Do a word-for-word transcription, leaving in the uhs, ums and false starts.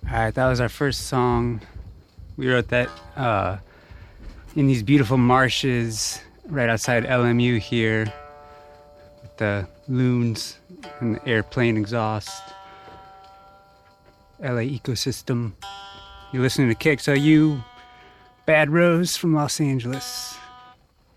All right, that was our first song. We wrote that uh, in these beautiful marshes right outside L M U here, with the loons and the airplane exhaust. L A ecosystem. You're listening to K X L U, Bad Rose from Los Angeles.